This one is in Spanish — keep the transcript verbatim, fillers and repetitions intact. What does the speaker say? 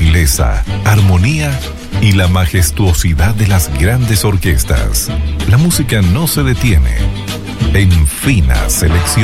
sutileza, armonía y la majestuosidad de las grandes orquestas. La música no se detiene. En fina selección.